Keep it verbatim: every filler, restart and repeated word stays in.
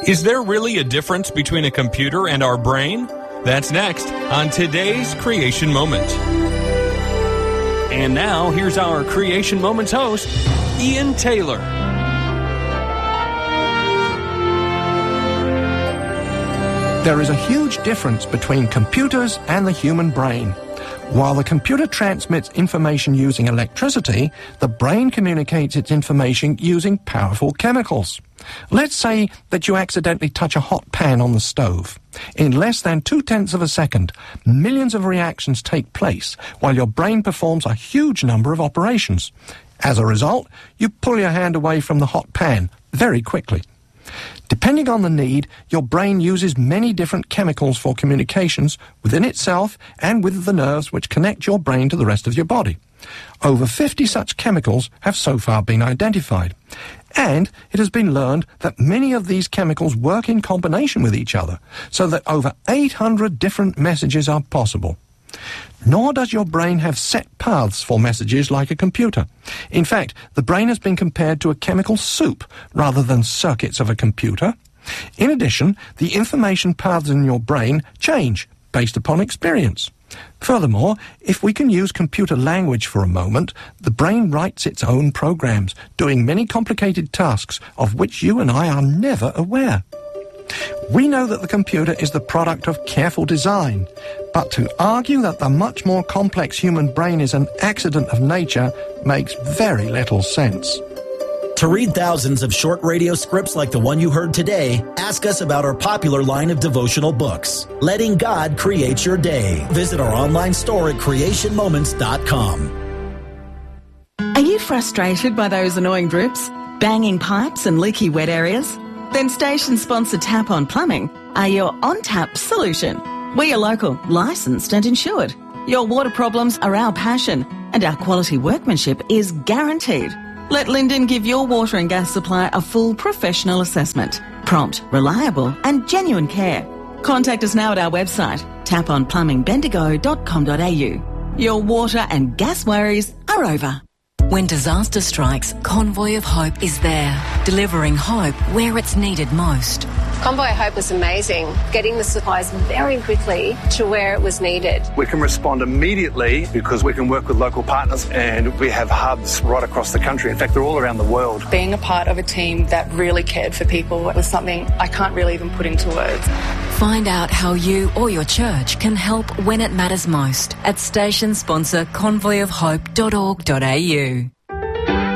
Is there really a difference between a computer and our brain? That's next on today's Creation Moment. And now, here's our Creation Moments host, Ian Taylor. There is a huge difference between computers and the human brain. While the computer transmits information using electricity, the brain communicates its information using powerful chemicals. Let's say that you accidentally touch a hot pan on the stove. In less than two-tenths of a second, millions of reactions take place while your brain performs a huge number of operations. As a result, you pull your hand away from the hot pan very quickly. Depending on the need, your brain uses many different chemicals for communications within itself and with the nerves which connect your brain to the rest of your body. Over fifty such chemicals have so far been identified. And it has been learned that many of these chemicals work in combination with each other, so that over eight hundred different messages are possible. Nor does your brain have set paths for messages like a computer. In fact, the brain has been compared to a chemical soup rather than circuits of a computer. In addition, the information paths in your brain change based upon experience. Furthermore, if we can use computer language for a moment, the brain writes its own programs, doing many complicated tasks of which you and I are never aware. We know that the computer is the product of careful design, but to argue that the much more complex human brain is an accident of nature makes very little sense. To read thousands of short radio scripts like the one you heard today, ask us about our popular line of devotional books, Letting God Create Your Day. Visit our online store at creation moments dot com. Are you frustrated by those annoying drips, banging pipes and leaky wet areas? Then station sponsor Tap On Plumbing are your on-tap solution. We are local, licensed and insured. Your water problems are our passion, and our quality workmanship is guaranteed. Let Linden give your water and gas supply a full professional assessment. Prompt, reliable and genuine care. Contact us now at our website, tap on plumbing bendigo dot com dot a u. Your water and gas worries are over. When disaster strikes, Convoy of Hope is there, delivering hope where it's needed most. Convoy of Hope was amazing, getting the supplies very quickly to where it was needed. We can respond immediately because we can work with local partners, and we have hubs right across the country. In fact, they're all around the world. Being a part of a team that really cared for people was something I can't really even put into words. Find out how you or your church can help when it matters most at station sponsor convoy of hope dot org dot a u.